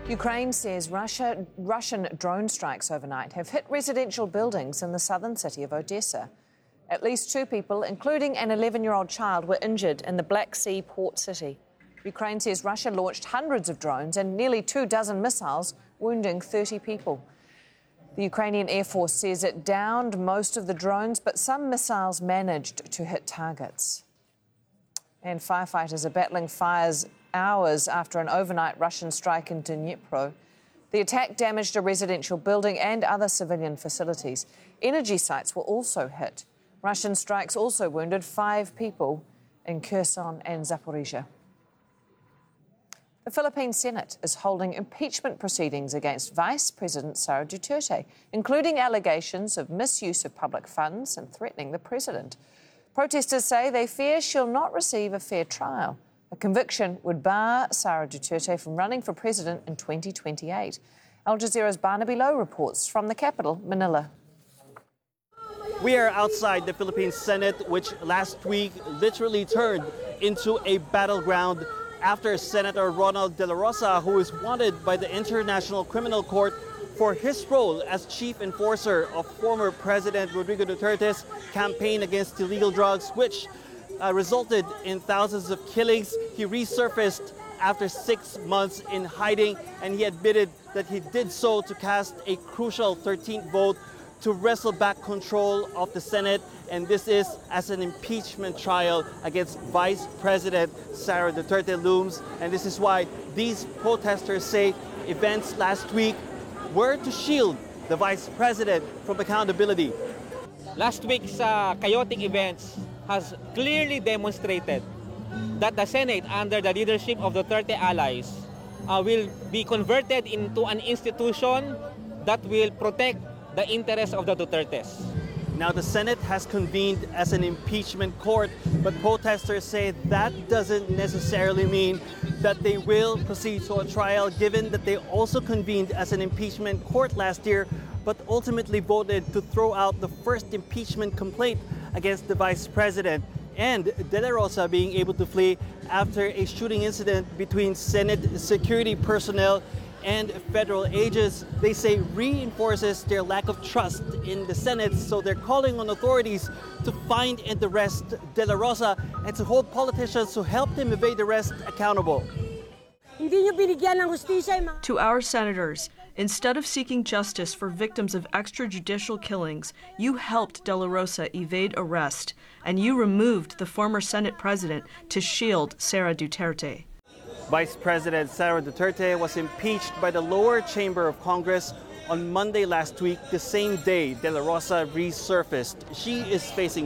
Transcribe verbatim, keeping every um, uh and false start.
Ukraine says Russia, Russian drone strikes overnight have hit residential buildings in the southern city of Odessa. At least two people, including an eleven-year-old child, were injured in the Black Sea port city. Ukraine says Russia launched hundreds of drones and nearly two dozen missiles, wounding thirty people. The Ukrainian Air Force says it downed most of the drones, but some missiles managed to hit targets. And firefighters are battling fires hours after an overnight Russian strike in Dnipro. The attack damaged a residential building and other civilian facilities. Energy sites were also hit. Russian strikes also wounded five people in Kherson and Zaporizhia. The Philippine Senate is holding impeachment proceedings against Vice President Sara Duterte, including allegations of misuse of public funds and threatening the president. Protesters say they fear she'll not receive a fair trial. A conviction would bar Sara Duterte from running for president in twenty twenty-eight. Al Jazeera's Barnaby Lowe reports from the capital, Manila. We are outside the Philippine Senate, which last week literally turned into a battleground after Senator Ronald De La Rosa, who is wanted by the International Criminal Court for his role as chief enforcer of former President Rodrigo Duterte's campaign against illegal drugs, which uh, resulted in thousands of killings. He resurfaced after six months in hiding, and he admitted that he did so to cast a crucial thirteenth vote to wrestle back control of the Senate, and this is as an impeachment trial against Vice President Sara Duterte looms. And this is why these protesters say events last week were to shield the Vice President from accountability. Last week's uh, chaotic events has clearly demonstrated that the Senate, under the leadership of the Duterte allies, uh, will be converted into an institution that will protect the interests of the Dutertes. Now, the Senate has convened as an impeachment court, but protesters say that doesn't necessarily mean that they will proceed to a trial, given that they also convened as an impeachment court last year, but ultimately voted to throw out the first impeachment complaint against the Vice President, and De La Rosa being able to flee after a shooting incident between Senate security personnel and federal agents. They say reinforces their lack of trust in the Senate, so they're calling on authorities to find and arrest De La Rosa and to hold politicians who helped him evade arrest accountable. To our senators, instead of seeking justice for victims of extrajudicial killings, you helped De La Rosa evade arrest, and you removed the former Senate president to shield Sara Duterte. Vice President Sara Duterte was impeached by the lower chamber of Congress on Monday last week, the same day De La Rosa resurfaced. She is facing